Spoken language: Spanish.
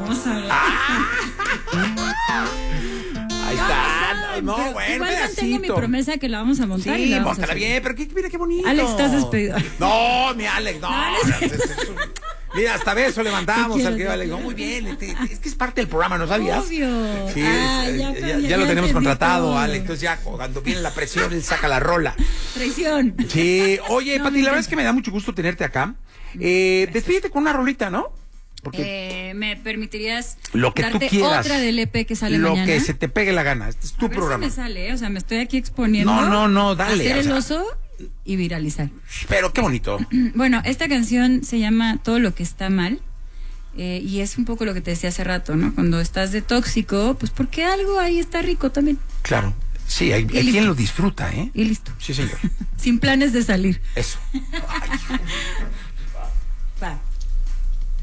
vamos a ver. Ahí está. No, bueno, igual mantengo mi pedacito. promesa que la vamos a montar. y Sí, la vamos a móntala subir. bien, pero mira qué bonito. Alex, estás despedido. No, mi Alex, no. Mira, hasta beso le mandamos Te al quiero, que te Alex. No, quiero. muy bien. Es que es parte del programa, ¿no sabías? Obvio. Sí, Ya ya lo tenemos entendí contratado, todo. Alex. Entonces ya cuando viene la presión, él saca la rola. Traición. Sí, oye, No, Pati, me la verdad encanta. es que me da mucho gusto tenerte acá. Despídete con una rolita, ¿no? Porque ¿Me permitirías lo que tú darte quieras. otra del EP que sale lo mañana? que se te pegue la gana. Este es tu A ver programa. si me sale, o sea, me estoy aquí exponiendo. No, dale, Hacer o el sea. oso y viralizar. Pero qué bonito. Bueno, esta canción se llama Todo lo que está mal. Y es un poco lo que te decía hace rato, ¿no? Cuando estás de tóxico, pues porque algo ahí está rico también. Claro. Sí, hay listo. quien lo disfruta, ¿eh? Y listo. Sí, señor. Sin planes de salir. Eso. Va.